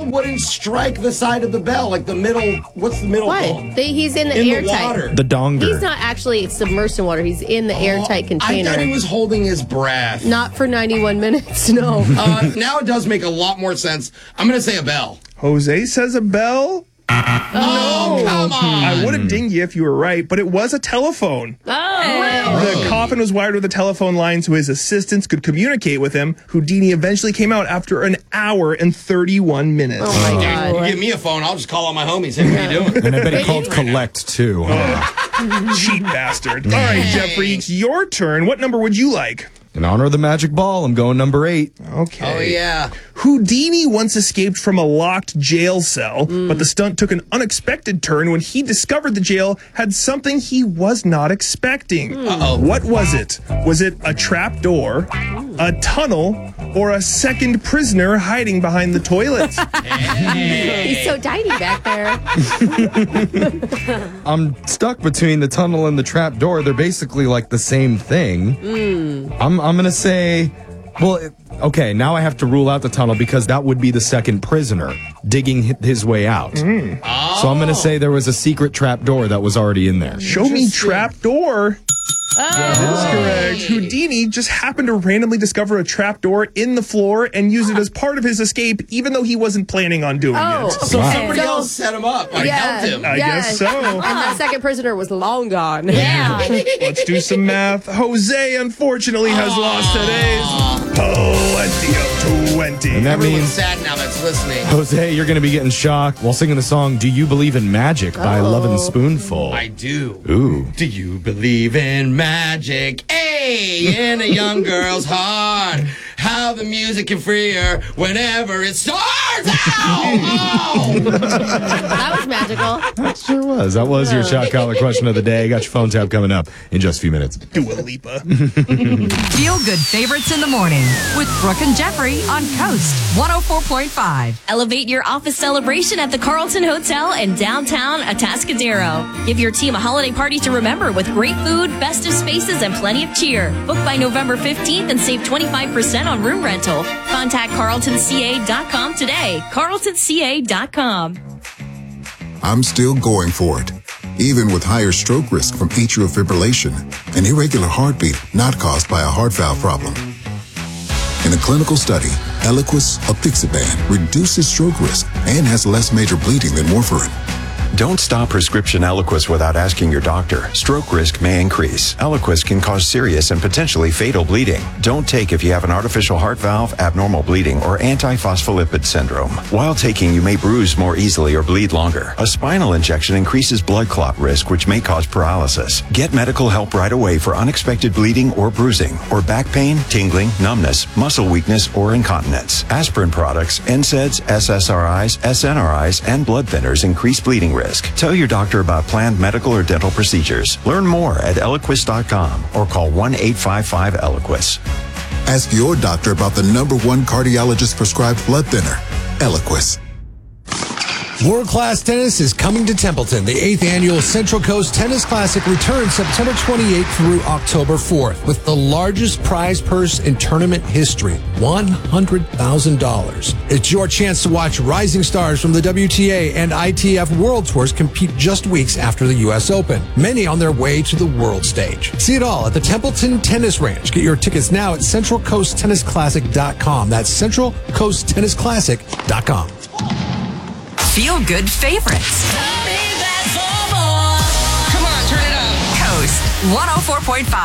wouldn't strike the side of the bell, like the middle. What's the middle called? He's in the airtight. The donger. He's not actually submersed in water. He's in the airtight container. I thought he was holding his breath. Not for 91 minutes, no. Now it does make a lot more sense. I'm going to say a bell. Jose says a bell? Oh, come on. I would have dinged you if you were right, but it was a telephone. Oh. The coffin was wired with a telephone line so his assistants could communicate with him. Houdini eventually came out after an hour and 31 minutes. Oh, my God. You give me a phone, I'll just call all my homies. Hey, what are you doing? And I bet he called collect, too. Cheap bastard. All right, Jeffrey, it's your turn. What number would you like? In honor of the magic ball, I'm going number 8. Okay. Oh, yeah. Houdini once escaped from a locked jail cell, but the stunt took an unexpected turn when he discovered the jail had something he was not expecting. What was it? Was it a trap door, a tunnel, or a second prisoner hiding behind the toilet? He's so tiny back there. I'm stuck between the tunnel and the trap door. They're basically like the same thing. I'm going to say, well, okay, now I have to rule out the tunnel because that would be the second prisoner digging his way out. So I'm going to say there was a secret trap door that was already in there. Show me trap door. That is correct. Houdini just happened to randomly discover a trapdoor in the floor and use it as part of his escape, even though he wasn't planning on doing it. So somebody else set him up. I helped him. I guess so. And that second prisoner was long gone. Yeah. Let's do some math. Jose, unfortunately, has lost today's plenty of 20. And that Everyone's means, sad now that's listening. Jose, you're going to be getting shocked while singing the song Do You Believe in Magic by Lovin' Spoonful. I do. Ooh. Do you believe in magic? Hey, in a young girl's heart. How the music can free her whenever it starts. Ow! That was magical. That sure was. That was your shot collar question of the day. Got your phone tap coming up in just a few minutes. Dua Lipa. Feel good favorites in the morning with Brooke and Jeffrey on Coast 104.5. Elevate your office celebration at the Carlton Hotel in downtown Atascadero. Give your team a holiday party to remember with great food, festive spaces, and plenty of cheer. Book by November 15th and save 25% on room rental. Contact carltonca.com today. carltonca.com. I'm still going for it. Even with higher stroke risk from atrial fibrillation, an irregular heartbeat not caused by a heart valve problem. In a clinical study, Eliquis apixaban reduces stroke risk and has less major bleeding than warfarin. Don't stop prescription Eliquis without asking your doctor. Stroke risk may increase. Eliquis can cause serious and potentially fatal bleeding. Don't take if you have an artificial heart valve, abnormal bleeding, or antiphospholipid syndrome. While taking, you may bruise more easily or bleed longer. A spinal injection increases blood clot risk, which may cause paralysis. Get medical help right away for unexpected bleeding or bruising, or back pain, tingling, numbness, muscle weakness, or incontinence. Aspirin products, NSAIDs, SSRIs, SNRIs, and blood thinners increase bleeding risk. Tell your doctor about planned medical or dental procedures. Learn more at Eliquis.com or call 1-855-ELIQUIS. Ask your doctor about the #1 cardiologist prescribed blood thinner, Eliquis. World Class Tennis is coming to Templeton. The 8th annual Central Coast Tennis Classic returns September 28th through October 4th with the largest prize purse in tournament history, $100,000. It's your chance to watch rising stars from the WTA and ITF World Tours compete just weeks after the U.S. Open, many on their way to the world stage. See it all at the Templeton Tennis Ranch. Get your tickets now at CentralCoastTennisClassic.com. That's CentralCoastTennisClassic.com. Feel good favorites. Come on, turn it up. Coast 104.5.